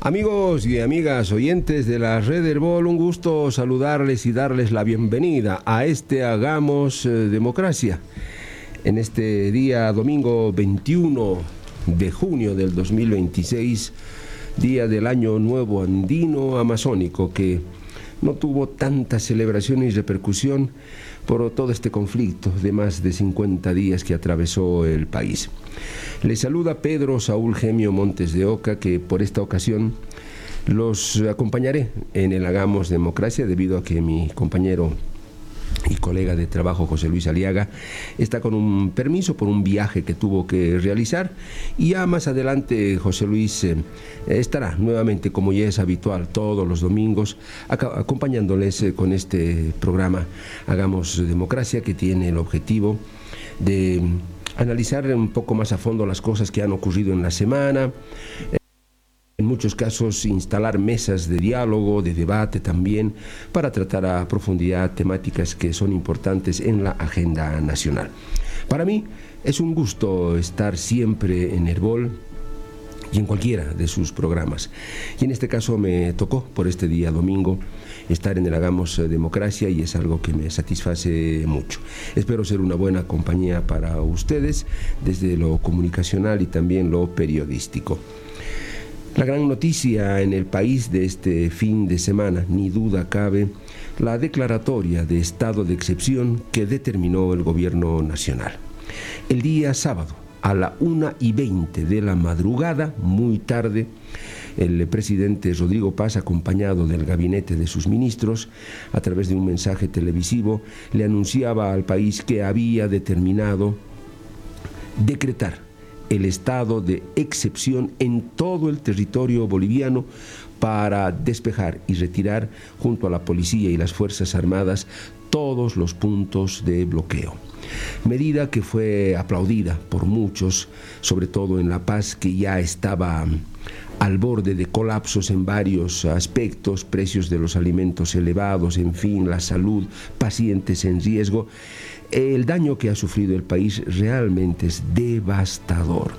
Amigos y amigas oyentes de la Red Herbol, un gusto saludarles y darles la bienvenida a este Hagamos Democracia. En este día domingo 21 de junio del 2026, día del Año Nuevo Andino Amazónico, que no tuvo tanta celebración y repercusión por todo este conflicto de más de 50 días que atravesó el país. Les saluda Pedro Saúl Gemio Montes de Oca, que por esta ocasión los acompañaré en el Hagamos Democracia, debido a que mi compañero y colega de trabajo José Luis Aliaga está con un permiso por un viaje que tuvo que realizar, y ya más adelante José Luis estará nuevamente, como ya es habitual, todos los domingos acompañándoles con este programa Hagamos Democracia, que tiene el objetivo de analizar un poco más a fondo las cosas que han ocurrido en la semana. En muchos casos instalar mesas de diálogo, de debate también, para tratar a profundidad temáticas que son importantes en la agenda nacional. Para mí es un gusto estar siempre en Herbol y en cualquiera de sus programas. Y en este caso me tocó, por este día domingo, estar en el Hagamos Democracia, y es algo que me satisface mucho. Espero ser una buena compañía para ustedes desde lo comunicacional y también lo periodístico. La gran noticia en el país de este fin de semana, ni duda cabe, la declaratoria de estado de excepción que determinó el gobierno nacional. El día sábado, a la 1:20 de la madrugada, muy tarde, el presidente Rodrigo Paz, acompañado del gabinete de sus ministros, a través de un mensaje televisivo, le anunciaba al país que había determinado decretar el estado de excepción en todo el territorio boliviano para despejar y retirar, junto a la policía y las Fuerzas Armadas, todos los puntos de bloqueo. Medida que fue aplaudida por muchos, sobre todo en La Paz, que ya estaba al borde de colapsos en varios aspectos: precios de los alimentos elevados, en fin, la salud, pacientes en riesgo. El daño que ha sufrido el país realmente es devastador.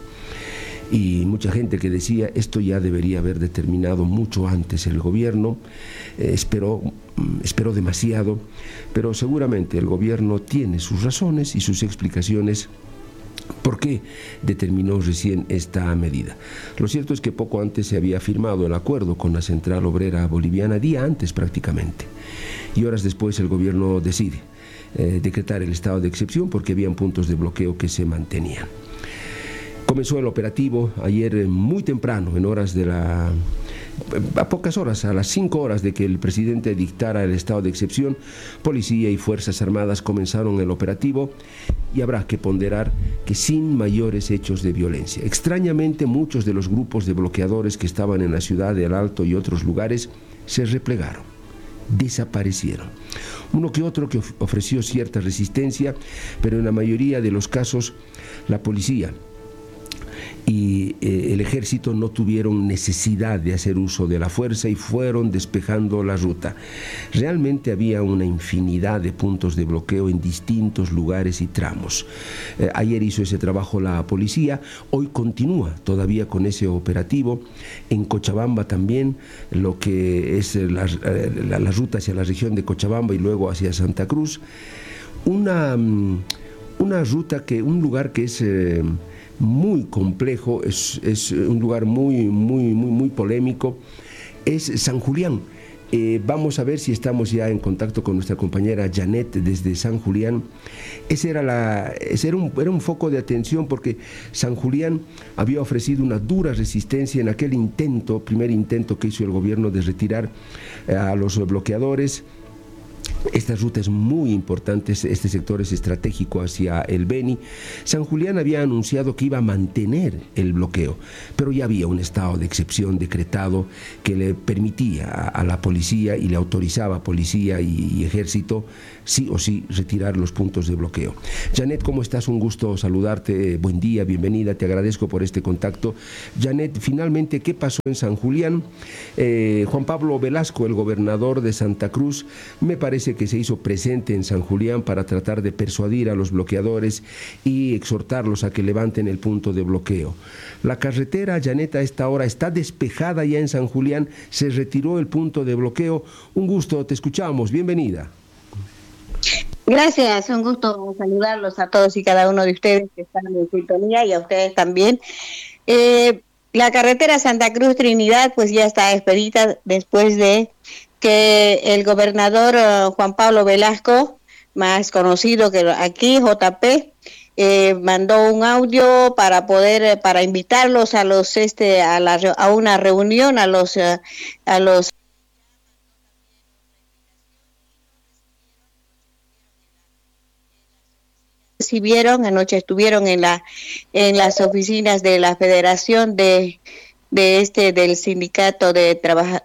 Y mucha gente que decía, esto ya debería haber determinado mucho antes el gobierno, esperó demasiado, pero seguramente el gobierno tiene sus razones y sus explicaciones por qué determinó recién esta medida. Lo cierto es que poco antes se había firmado el acuerdo con la Central Obrera Boliviana, día antes prácticamente, y horas después el gobierno decide decretar el estado de excepción porque habían puntos de bloqueo que se mantenían. Comenzó el operativo ayer muy temprano, a pocas horas, a las 5 horas de que el presidente dictara el estado de excepción. Policía y Fuerzas Armadas comenzaron el operativo, y habrá que ponderar que sin mayores hechos de violencia. Extrañamente, muchos de los grupos de bloqueadores que estaban en la ciudad de El Alto y otros lugares se replegaron, desaparecieron. Uno que otro que ofreció cierta resistencia, pero en la mayoría de los casos la policía y el ejército no tuvieron necesidad de hacer uso de la fuerza y fueron despejando la ruta. Realmente había una infinidad de puntos de bloqueo en distintos lugares y tramos. Ayer hizo ese trabajo la policía, hoy continúa todavía con ese operativo. En Cochabamba también, lo que es la ruta hacia la región de Cochabamba y luego hacia Santa Cruz. Una ruta un lugar que es muy complejo, es un lugar muy polémico, es San Julián. Vamos a ver si estamos ya en contacto con nuestra compañera Janet desde San Julián. Ese era un foco de atención, porque San Julián había ofrecido una dura resistencia en aquel primer intento que hizo el gobierno de retirar a los bloqueadores. Esta ruta es muy importante, este sector es estratégico hacia el Beni. San Julián había anunciado que iba a mantener el bloqueo, pero ya había un estado de excepción decretado que le permitía a la policía y le autorizaba a policía y ejército sí o sí retirar los puntos de bloqueo. Janet, ¿cómo estás? Un gusto saludarte, buen día, bienvenida, te agradezco por este contacto. Janet, finalmente, ¿qué pasó en San Julián? Juan Pablo Velasco, el gobernador de Santa Cruz, me parece dice que se hizo presente en San Julián para tratar de persuadir a los bloqueadores y exhortarlos a que levanten el punto de bloqueo. La carretera, Janet, a esta hora está despejada ya en San Julián, se retiró el punto de bloqueo. Un gusto, te escuchamos, bienvenida. Gracias, un gusto saludarlos a todos y cada uno de ustedes que están en sintonía y a ustedes también. La carretera Santa Cruz Trinidad pues ya está expedita después de que el gobernador Juan Pablo Velasco, más conocido que aquí, JP, mandó un audio para invitarlos a una reunión a los recibieron. Anoche estuvieron en las oficinas de la Federación del sindicato de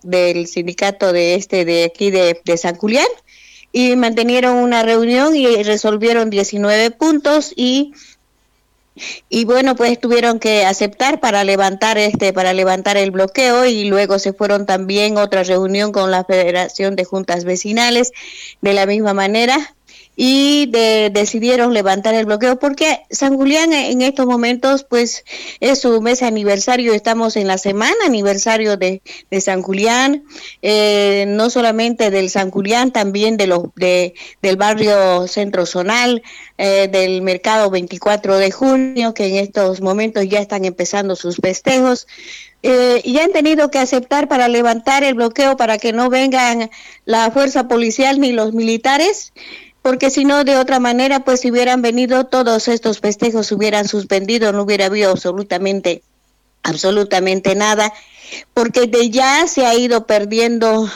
aquí de San Julián, y mantenieron una reunión y resolvieron 19 puntos y bueno, pues tuvieron que aceptar para levantar el bloqueo, y luego se fueron también a otra reunión con la Federación de Juntas Vecinales de la misma manera, y decidieron levantar el bloqueo porque San Julián en estos momentos pues es su mes aniversario. Estamos en la semana aniversario de San Julián, no solamente del San Julián, también del barrio Centro Zonal, del mercado 24 de junio, que en estos momentos ya están empezando sus festejos. Y han tenido que aceptar para levantar el bloqueo para que no vengan la fuerza policial ni los militares, porque si no, de otra manera, pues si hubieran venido, todos estos festejos se hubieran suspendido, no hubiera habido absolutamente nada, porque de ya se ha ido perdiendo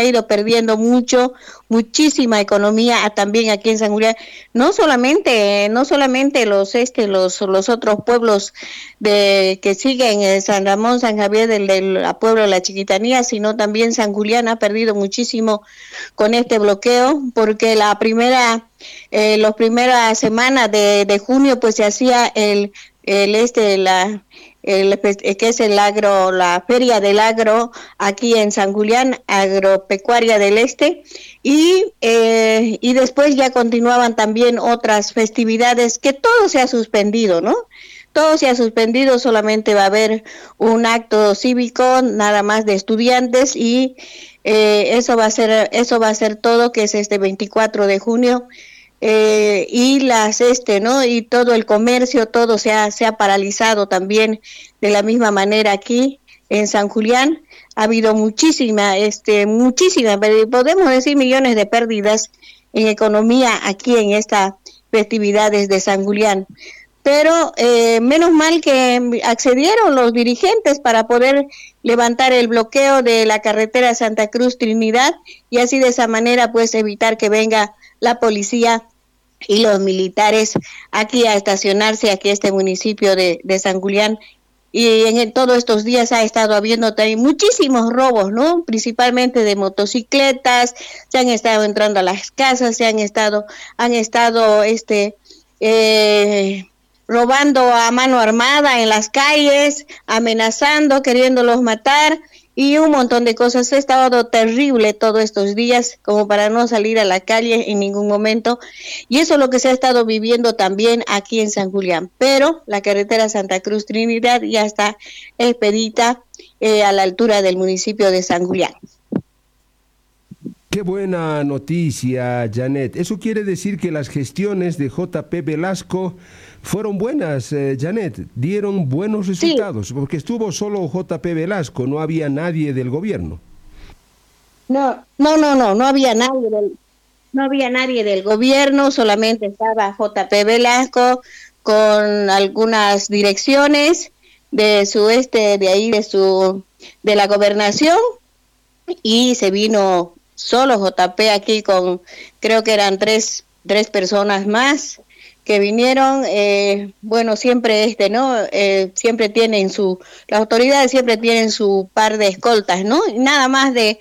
muchísima economía también aquí en San Julián. No solamente los otros pueblos que siguen San Ramón, San Javier del pueblo de la Chiquitanía, sino también San Julián ha perdido muchísimo con este bloqueo, porque las primeras semanas de junio pues se hacía que es el agro, la feria del agro aquí en San Julián, agropecuaria del Este, y después ya continuaban también otras festividades, que todo se ha suspendido, ¿no? Todo se ha suspendido, solamente va a haber un acto cívico nada más de estudiantes, y eso va a ser todo, que es este 24 de junio. Y ¿no? Y todo el comercio, todo se ha paralizado también de la misma manera aquí en San Julián. Ha habido muchísima, podemos decir millones de pérdidas en economía aquí en estas festividades de San Julián. Pero menos mal que accedieron los dirigentes para poder levantar el bloqueo de la carretera Santa Cruz Trinidad, y así de esa manera pues evitar que venga la policía y los militares aquí a estacionarse aquí a este municipio de San Julián. Y en todos estos días ha estado habiendo también muchísimos robos, ¿no? Principalmente de motocicletas, se han estado entrando a las casas, han estado robando a mano armada en las calles, amenazando, queriéndolos matar, y un montón de cosas. Ha estado terrible todos estos días, como para no salir a la calle en ningún momento, y eso es lo que se ha estado viviendo también aquí en San Julián. Pero la carretera Santa Cruz Trinidad ya está expedita a la altura del municipio de San Julián. Qué buena noticia, Janet. Eso quiere decir que las gestiones de JP Velasco fueron buenas, Janet, dieron buenos resultados, sí, porque estuvo solo JP Velasco, no había nadie del gobierno. No había nadie del gobierno, solamente estaba JP Velasco con algunas direcciones de la gobernación, y se vino solo JP aquí con, creo que eran tres personas más que vinieron. Siempre siempre tienen las autoridades siempre tienen su par de escoltas, ¿no? Y nada más de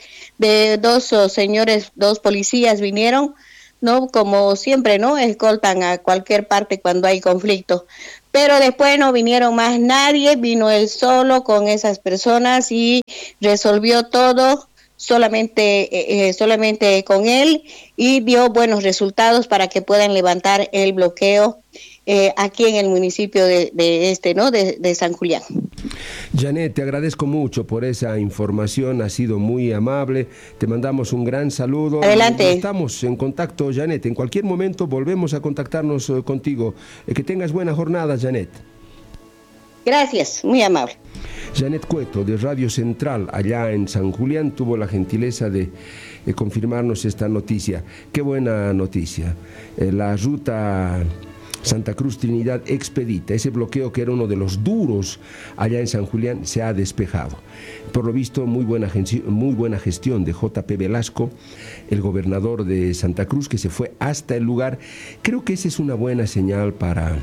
dos policías vinieron, ¿no? Como siempre, ¿no? Escoltan a cualquier parte cuando hay conflicto. Pero después no vinieron más nadie, vino él solo con esas personas y resolvió todo solamente con él, y dio buenos resultados para que puedan levantar el bloqueo aquí en el municipio de San Julián. Janet, te agradezco mucho por esa información, ha sido muy amable, te mandamos un gran saludo. Adelante. Estamos en contacto, Janet, en cualquier momento volvemos a contactarnos contigo. Que tengas buena jornada, Janet. Gracias, muy amable. Janet Cueto, de Radio Central, allá en San Julián, tuvo la gentileza de confirmarnos esta noticia. Qué buena noticia. La ruta Santa Cruz Trinidad Expedita, ese bloqueo que era uno de los duros allá en San Julián, se ha despejado. Por lo visto, muy buena gestión de J.P. Velasco, el gobernador de Santa Cruz, que se fue hasta el lugar. Creo que esa es una buena señal para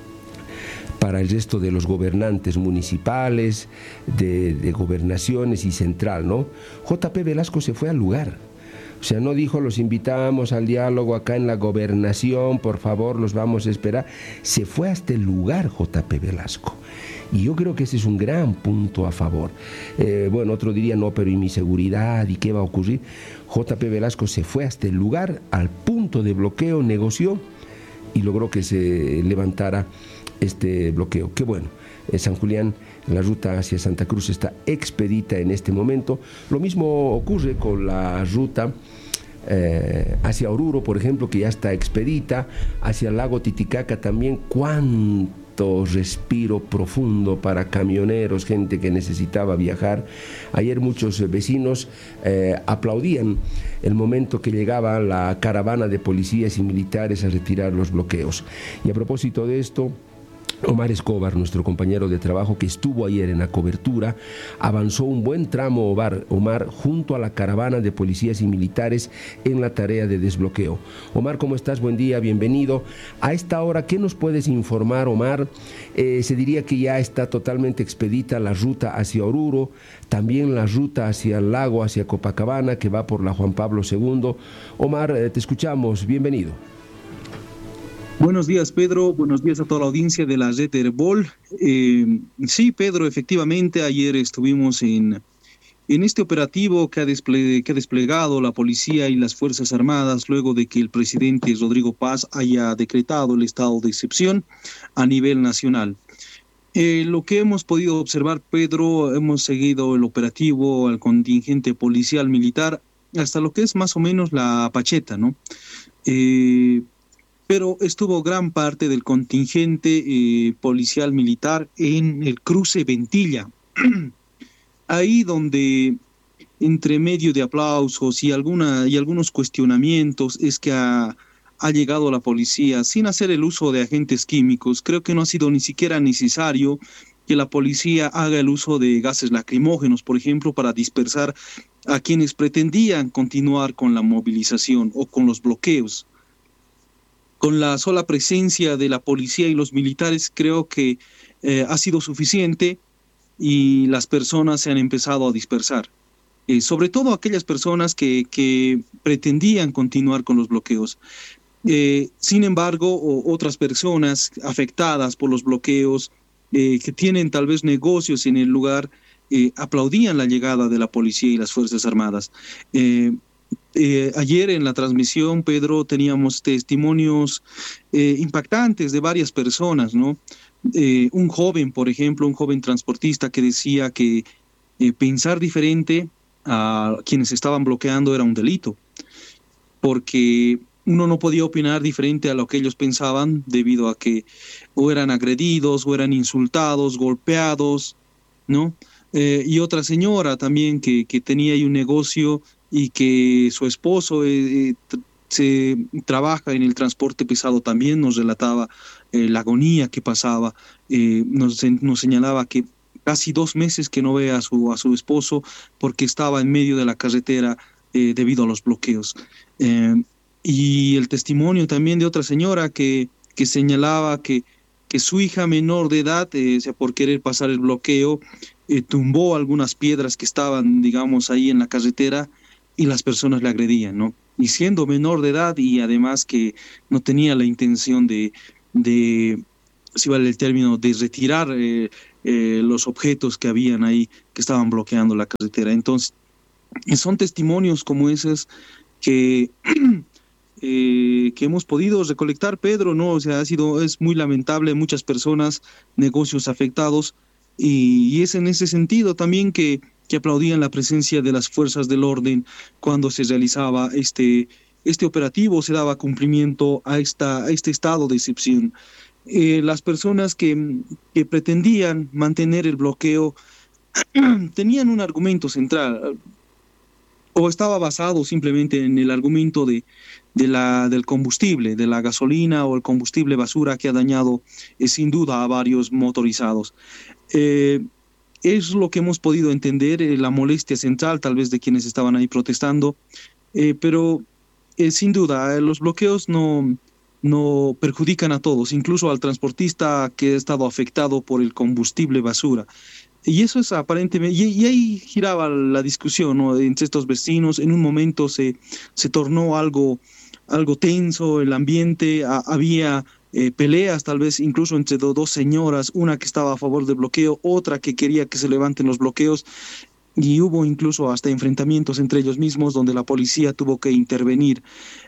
el resto de los gobernantes municipales, de gobernaciones y central, ¿no? J.P. Velasco se fue al lugar. O sea, no dijo, los invitamos al diálogo acá en la gobernación, por favor, los vamos a esperar. Se fue hasta el lugar J.P. Velasco. Y yo creo que ese es un gran punto a favor. Bueno, otro diría, no, pero ¿y mi seguridad? ¿Y qué va a ocurrir? J.P. Velasco se fue hasta el lugar, al punto de bloqueo, negoció y logró que se levantara este bloqueo. Qué bueno. San Julián, la ruta hacia Santa Cruz está expedita en este momento. Lo mismo ocurre con la ruta hacia Oruro, por ejemplo, que ya está expedita, hacia el lago Titicaca también. Cuánto respiro profundo para camioneros, gente que necesitaba viajar. Ayer muchos vecinos aplaudían el momento que llegaba la caravana de policías y militares a retirar los bloqueos. Y a propósito de esto, Omar Escobar, nuestro compañero de trabajo que estuvo ayer en la cobertura, avanzó un buen tramo, Omar, junto a la caravana de policías y militares en la tarea de desbloqueo. Omar, ¿cómo estás? Buen día, bienvenido. A esta hora, ¿qué nos puedes informar, Omar? Se diría que ya está totalmente expedita la ruta hacia Oruro, también la ruta hacia el lago, hacia Copacabana, que va por la Juan Pablo II. Omar, te escuchamos, bienvenido. Buenos días, Pedro. Buenos días a toda la audiencia de la red Herbol. Sí, Pedro, efectivamente, ayer estuvimos en este operativo que ha desplegado la policía y las Fuerzas Armadas luego de que el presidente Rodrigo Paz haya decretado el estado de excepción a nivel nacional. Lo que hemos podido observar, Pedro, hemos seguido el operativo al contingente policial militar hasta lo que es más o menos la Pacheta, ¿no? Pero estuvo gran parte del contingente policial militar en el cruce Ventilla. Ahí donde, entre medio de aplausos y algunos cuestionamientos, es que ha llegado la policía sin hacer el uso de agentes químicos. Creo que no ha sido ni siquiera necesario que la policía haga el uso de gases lacrimógenos, por ejemplo, para dispersar a quienes pretendían continuar con la movilización o con los bloqueos. Con la sola presencia de la policía y los militares creo que ha sido suficiente y las personas se han empezado a dispersar. Sobre todo aquellas personas que pretendían continuar con los bloqueos. Sin embargo, otras personas afectadas por los bloqueos, que tienen tal vez negocios en el lugar, aplaudían la llegada de la policía y las Fuerzas Armadas. Ayer en la transmisión, Pedro, teníamos testimonios impactantes de varias personas, ¿no? Un joven, por ejemplo, un joven transportista que decía que pensar diferente a quienes estaban bloqueando era un delito, porque uno no podía opinar diferente a lo que ellos pensaban debido a que o eran agredidos o eran insultados, golpeados, ¿no? Y otra señora también que tenía ahí un negocio y que su esposo se trabaja en el transporte pesado también, nos relataba la agonía que pasaba, nos señalaba que casi 2 meses que no ve a su esposo porque estaba en medio de la carretera debido a los bloqueos. Y el testimonio también de otra señora que señalaba que su hija menor de edad, por querer pasar el bloqueo, tumbó algunas piedras que estaban, digamos, ahí en la carretera, y las personas le agredían, ¿no? Y siendo menor de edad y además que no tenía la intención de si vale el término, de retirar los objetos que habían ahí, que estaban bloqueando la carretera. Entonces, son testimonios como esos que, que hemos podido recolectar, Pedro, ¿no? O sea, es muy lamentable, muchas personas, negocios afectados, y es en ese sentido también que aplaudían la presencia de las fuerzas del orden cuando se realizaba este operativo, se daba cumplimiento a este estado de excepción. Las personas que pretendían mantener el bloqueo tenían un argumento central, o estaba basado simplemente en el argumento del combustible, de la gasolina o el combustible basura que ha dañado sin duda a varios motorizados. Es lo que hemos podido entender, la molestia central tal vez de quienes estaban ahí protestando, pero sin duda los bloqueos no perjudican a todos, incluso al transportista que ha estado afectado por el combustible basura. Y eso es aparentemente, y ahí giraba la discusión, ¿no? Entre estos vecinos. En un momento se tornó algo tenso el ambiente, había peleas tal vez incluso entre dos señoras, una que estaba a favor del bloqueo, otra que quería que se levanten los bloqueos, y hubo incluso hasta enfrentamientos entre ellos mismos donde la policía tuvo que intervenir.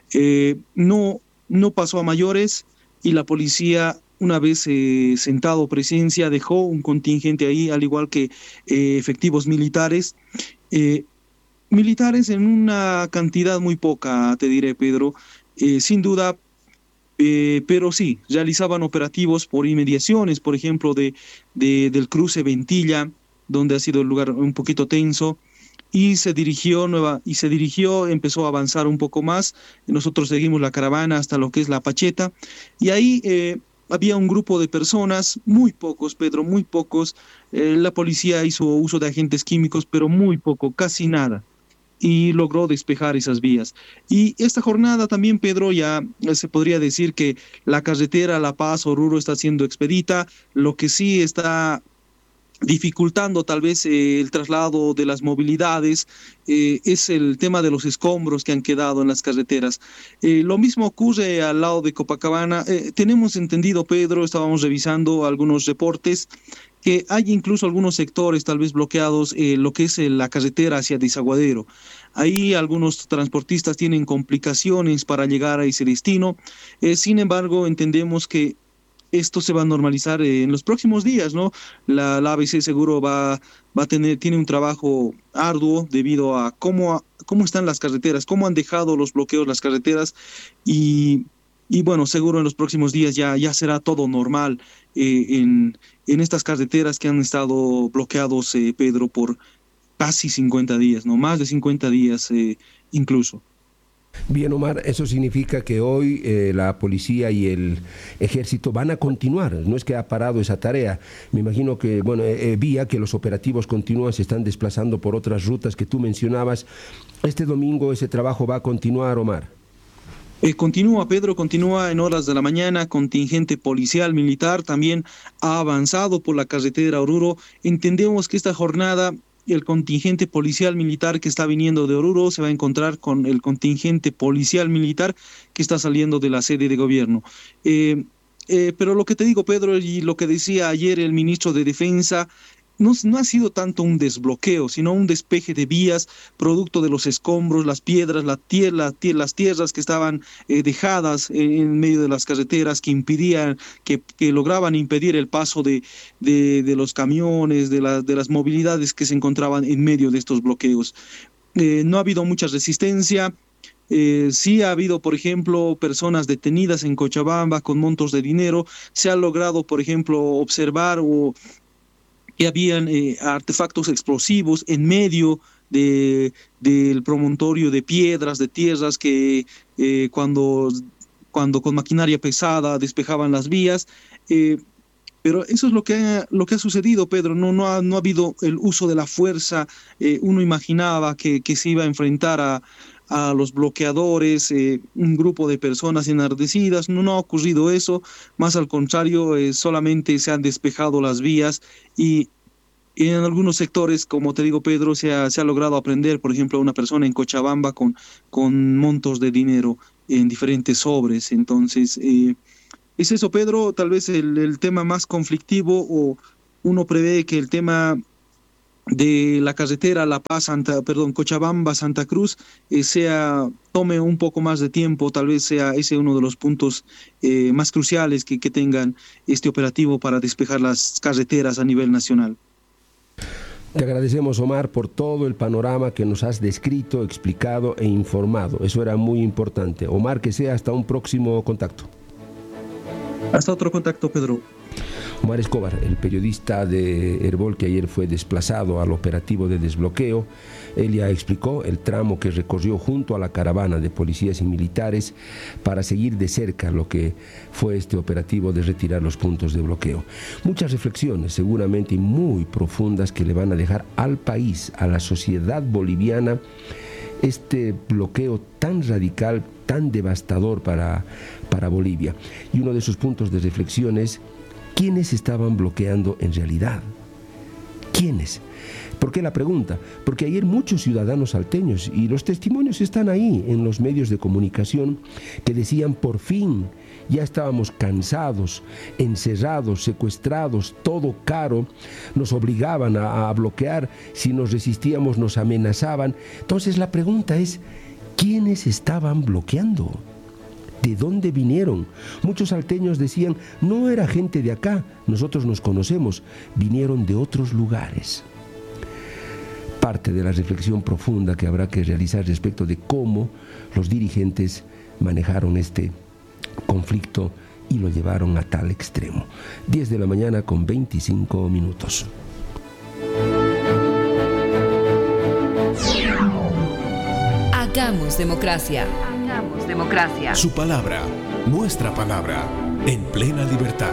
No pasó a mayores, y la policía, una vez sentado presencia, dejó un contingente ahí, al igual que efectivos militares. Militares en una cantidad muy poca, te diré, Pedro, sin duda, pero sí, realizaban operativos por inmediaciones, por ejemplo, del cruce Ventilla, donde ha sido el lugar un poquito tenso, y empezó a avanzar un poco más. Nosotros seguimos la caravana hasta lo que es La Pacheta, y ahí había un grupo de personas, muy pocos, Pedro, muy pocos. La policía hizo uso de agentes químicos, pero muy poco, casi nada, y logró despejar esas vías. Y esta jornada también, Pedro, ya se podría decir que la carretera La Paz-Oruro está siendo expedita. Lo que sí está dificultando tal vez el traslado de las movilidades, es el tema de los escombros que han quedado en las carreteras. Lo mismo ocurre al lado de Copacabana. Tenemos entendido, Pedro, estábamos revisando algunos reportes, que hay incluso algunos sectores tal vez bloqueados, lo que es la carretera hacia Desaguadero. Ahí algunos transportistas tienen complicaciones para llegar a ese destino. Sin embargo, entendemos que esto se va a normalizar en los próximos días, ¿no? La ABC seguro tiene un trabajo arduo debido a cómo están las carreteras, cómo han dejado los bloqueos las carreteras, y bueno, seguro en los próximos días ya será todo normal en estas carreteras que han estado bloqueados, Pedro, por casi 50 días, ¿no? Más de 50 días incluso. Bien, Omar, eso significa que hoy la policía y el ejército van a continuar, no es que ha parado esa tarea. Me imagino que, bueno, vía que los operativos continúan, se están desplazando por otras rutas que tú mencionabas. Este domingo ese trabajo va a continuar, Omar. Continúa, Pedro, continúa en horas de la mañana. Contingente policial militar también ha avanzado por la carretera Oruro. Entendemos que esta jornada el contingente policial militar que está viniendo de Oruro se va a encontrar con el contingente policial militar que está saliendo de la sede de gobierno. Pero lo que te digo, Pedro, y lo que decía ayer el ministro de Defensa, no ha sido tanto un desbloqueo, sino un despeje de vías, producto de los escombros, las piedras, las tierras que estaban dejadas en medio de las carreteras, que impidían, que lograban impedir el paso de los camiones, de las movilidades que se encontraban en medio de estos bloqueos. No ha habido mucha resistencia. Sí ha habido, por ejemplo, personas detenidas en Cochabamba con montos de dinero. Se ha logrado, por ejemplo, observar que habían artefactos explosivos en medio del promontorio de piedras, de tierras, que cuando con maquinaria pesada despejaban las vías. Pero eso es lo que ha sucedido, Pedro. No ha habido el uso de la fuerza. Uno imaginaba que se iba a enfrentar a los bloqueadores, un grupo de personas enardecidas. No ha ocurrido eso, más al contrario, solamente se han despejado las vías, y en algunos sectores, como te digo, Pedro, se ha logrado aprender, por ejemplo, a una persona en Cochabamba con montos de dinero en diferentes sobres. Entonces, es eso, Pedro, tal vez el tema más conflictivo, o uno prevé que el tema de la carretera Cochabamba-Santa Cruz tome un poco más de tiempo, tal vez sea ese uno de los puntos más cruciales que tengan este operativo para despejar las carreteras a nivel nacional. Te agradecemos, Omar, por todo el panorama que nos has descrito, explicado e informado. Eso era muy importante. Omar, que sea hasta un próximo contacto. Hasta otro contacto, Pedro. Omar Escobar, el periodista de Herbol que ayer fue desplazado al operativo de desbloqueo, él ya explicó el tramo que recorrió junto a la caravana de policías y militares para seguir de cerca lo que fue este operativo de retirar los puntos de bloqueo. Muchas reflexiones seguramente muy profundas que le van a dejar al país, a la sociedad boliviana, este bloqueo tan radical, tan devastador para Bolivia. Y uno de esos puntos de reflexión es: ¿quiénes estaban bloqueando en realidad? ¿Quiénes? ¿Por qué la pregunta? Porque ayer muchos ciudadanos salteños, y los testimonios están ahí en los medios de comunicación, que decían: por fin, ya estábamos cansados, encerrados, secuestrados, todo caro, nos obligaban a bloquear, si nos resistíamos nos amenazaban. Entonces la pregunta es: ¿quiénes estaban bloqueando? ¿De dónde vinieron? Muchos salteños decían: no era gente de acá, nosotros nos conocemos, vinieron de otros lugares. Parte de la reflexión profunda que habrá que realizar respecto de cómo los dirigentes manejaron este conflicto y lo llevaron a tal extremo. 10 de la mañana con 25 minutos. Hagamos democracia. Hagamos democracia. Su palabra, nuestra palabra, en plena libertad.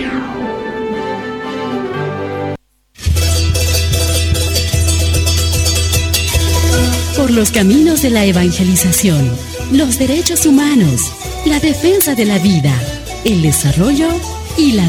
Por los caminos de la evangelización, los derechos humanos, la defensa de la vida, el desarrollo y la